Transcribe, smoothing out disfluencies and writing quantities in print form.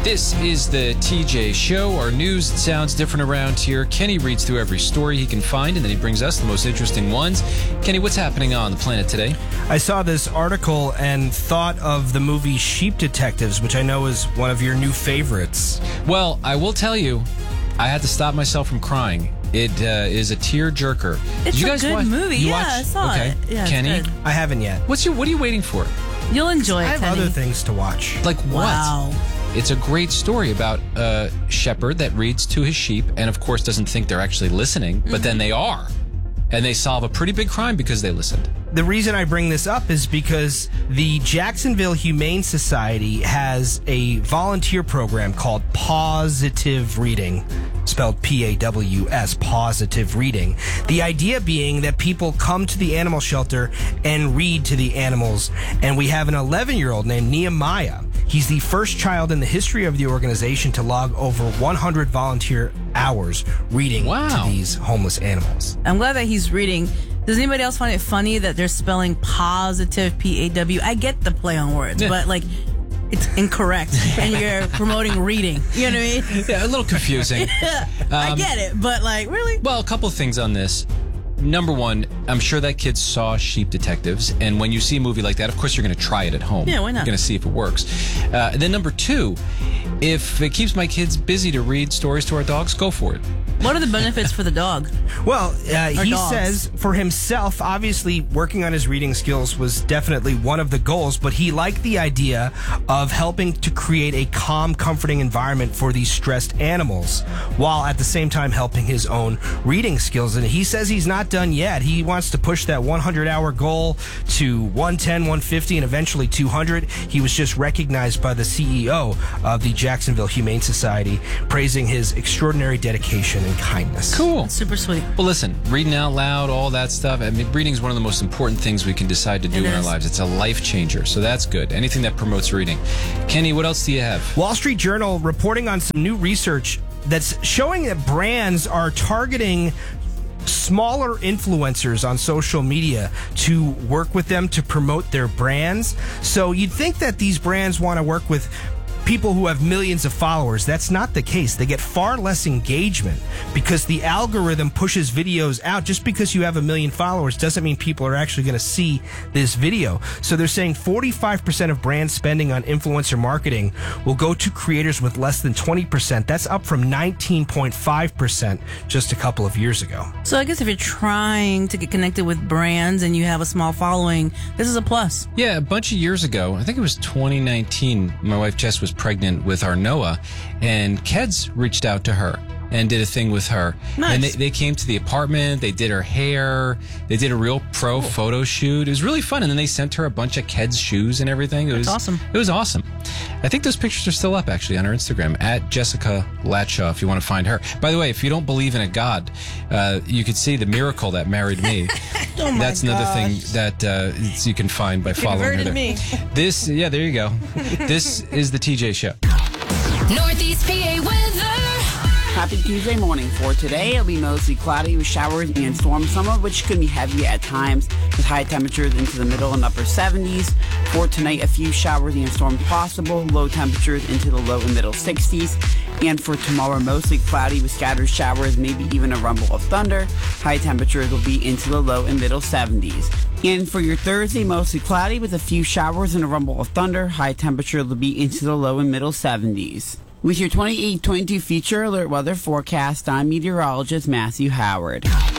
This is the TJ Show. Our news sounds different around here. Kenny reads through every story he can find, and then he brings us the most interesting ones. Kenny, what's happening on the planet today? I saw this article and thought of the movie Sheep Detectives, which I know is one of your new favorites. Well, I will tell you, I had to stop myself from crying. It is a tear-jerker. It's Did you a guys good watch? movie. You Yeah, watched? I saw okay. it. Yeah, it's Kenny, good. I haven't yet. what are you waiting for? You'll enjoy it, I have Kenny. other things to watch. Like what? Wow. It's a great story about a shepherd that reads to his sheep and, of course, doesn't think they're actually listening, but then they are. And they solve a pretty big crime because they listened. The reason I bring this up is because the Jacksonville Humane Society has a volunteer program called Positive Reading, spelled P-A-W-S, Positive Reading. The idea being that people come to the animal shelter and read to the animals. And we have an 11-year-old named Nehemiah. He's the first child in the history of the organization to log over 100 volunteer hours reading to these homeless animals. I'm glad that he's reading. Does anybody else find it funny that they're spelling positive P-A-W? I get the play on words, but like it's incorrect and you're promoting reading. You know what I mean? Yeah, a little confusing. I get it, but like really? Well, a couple of things on this. Number one, I'm sure that kid saw Sheep Detectives, and when you see a movie like that, of course you're going to try it at home. Yeah, why not? You're going to see if it works. And then number two, if it keeps my kids busy to read stories to our dogs, go for it. What are the benefits for the dog? Well, he dogs. says for himself, obviously working on his reading skills was definitely one of the goals, but he liked the idea of helping to create a calm, comforting environment for these stressed animals, while at the same time helping his own reading skills. And he says he's not done yet. He wants to push that 100-hour goal to 110, 150, and eventually 200. He was just recognized by the CEO of the Jacksonville Humane Society, praising his extraordinary dedication and kindness. Cool. Super sweet. Well, listen, reading out loud, all that stuff. I mean, reading is one of the most important things we can decide to do in our lives. It's a life changer, so that's good. Anything that promotes reading. Kenny, what else do you have? Wall Street Journal reporting on some new research that's showing that brands are targeting smaller influencers on social media to work with them to promote their brands. So you'd think that these brands want to work with people who have millions of followers. That's not the case. They get far less engagement because the algorithm pushes videos out. Just because you have 1 million followers doesn't mean people are actually going to see this video. So they're saying 45% of brand spending on influencer marketing will go to creators with less than 20%. That's up from 19.5% just a couple of years ago. So I guess if you're trying to get connected with brands and you have a small following, this is a plus. Yeah, a bunch of years ago, I think it was 2019, my wife Jess was pregnant with our Noah, and Keds reached out to her and did a thing with her. Nice. And they came to the apartment, they did her hair, they did a real pro photo shoot. It was really fun, and then they sent her a bunch of Keds shoes and everything. It was awesome. It was awesome. I think those pictures are still up, actually, on her Instagram, at Jessica Latshaw, if you want to find her. By the way, if you don't believe in a God, you could see the miracle that married me. Oh my That's another thing that you can find by following her there. Me. This, yeah, there you go. This is the TJ Show. Northeast PA weather. Happy Tuesday morning. For today, it'll be mostly cloudy with showers and storms, some of which could be heavy at times, with high temperatures into the middle and upper 70s. For tonight, a few showers and storms possible, low temperatures into the low and middle 60s. And for tomorrow, mostly cloudy with scattered showers, maybe even a rumble of thunder. High temperatures will be into the low and middle 70s. And for your Thursday, mostly cloudy with a few showers and a rumble of thunder. High temperature will be into the low and middle 70s. With your 28-22 Future Alert weather forecast, I'm meteorologist Matthew Howard.